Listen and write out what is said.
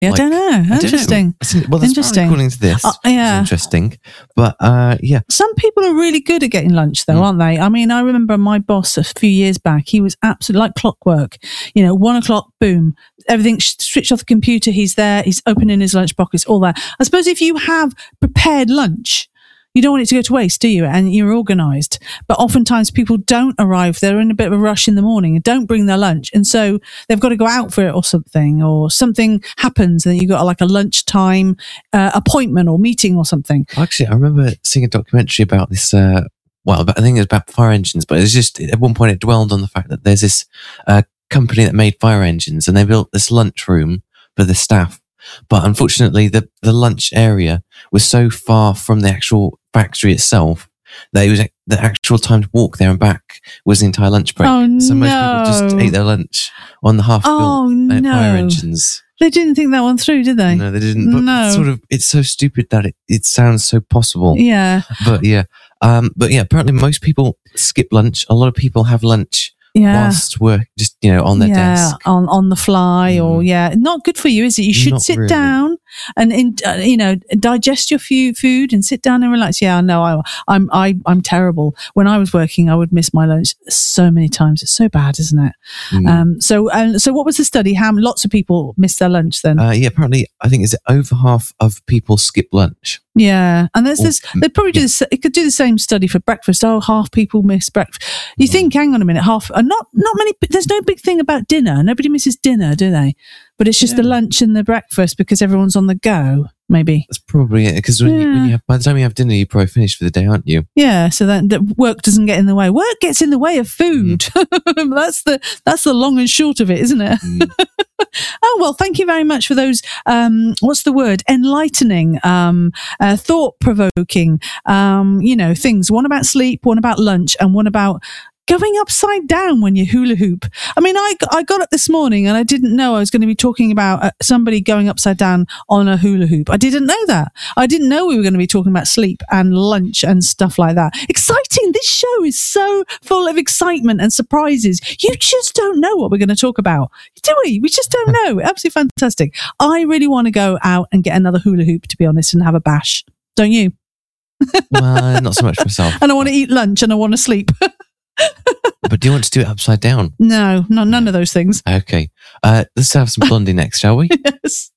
I don't know. Interesting. Well, that's interesting. According to this, yeah, interesting. But yeah, some people are really good at getting lunch, though, aren't they? I mean, I remember my boss a few years back. He was absolutely like clockwork. 1 o'clock, boom, everything switched off the computer. He's there. He's opening his lunch pockets. All that. I suppose if you have prepared lunch, you don't want it to go to waste, do you? And you're organised. But oftentimes people don't arrive. They're in a bit of a rush in the morning and don't bring their lunch. And so they've got to go out for it or something happens and you've got like a lunchtime appointment or meeting or something. Actually, I remember seeing a documentary about this, I think it was about fire engines, but it's just, at one point it dwelled on the fact that there's this company that made fire engines and they built this lunchroom for the staff. But unfortunately, the lunch area was so far from the actual factory itself that the actual time to walk there and back was the entire lunch break. Oh, so most people just ate their lunch on the half-built fire engines. They didn't think that one through, did they? No, they didn't. But it's so stupid that it sounds so possible. Yeah. But yeah, apparently most people skip lunch. A lot of people have lunch. Whilst we're just, on their desk. on the fly or, not good for you, is it? You should sit down and, digest your food and sit down and relax. Yeah, no, I'm terrible. When I was working, I would miss my lunch so many times. It's so bad, isn't it? So what was the study? How lots of people miss their lunch then? Apparently, I think it's over half of people skip lunch. Yeah, and there's this. They probably do this. It could do the same study for breakfast. Oh, half people miss breakfast. You think, hang on a minute, half. Not many. There's no big thing about dinner. Nobody misses dinner, do they? But it's just the lunch and the breakfast because everyone's on the go. Maybe that's probably it. Because by the time you have dinner, you're probably finished for the day, aren't you? Yeah. So that work doesn't get in the way. Work gets in the way of food. That's the long and short of it, isn't it? Oh, well, thank you very much for those, what's the word? Enlightening, thought-provoking, things. One about sleep, one about lunch, and one about going upside down when you hula hoop. I mean, I got up this morning and I didn't know I was going to be talking about somebody going upside down on a hula hoop. I didn't know that. I didn't know we were going to be talking about sleep and lunch and stuff like that. Exciting. This show is so full of excitement and surprises. You just don't know what we're going to talk about, do we? We just don't know. Absolutely fantastic. I really want to go out and get another hula hoop, to be honest, and have a bash. Don't you? Well, not so much myself. And I want to eat lunch and I want to sleep. But do you want to do it upside down? No, none of those things. Okay. Let's have some Blondie next, shall we? Yes.